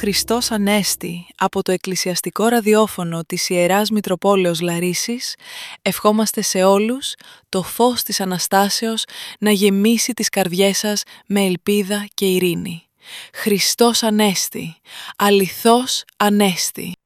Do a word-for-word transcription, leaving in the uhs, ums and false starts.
Χριστός Ανέστη από το Εκκλησιαστικό Ραδιόφωνο της Ιεράς Μητροπόλεως Λαρίσσης, ευχόμαστε σε όλους το φως της Αναστάσεως να γεμίσει τις καρδιές σας με ελπίδα και ειρήνη. Χριστός Ανέστη, αληθώς Ανέστη.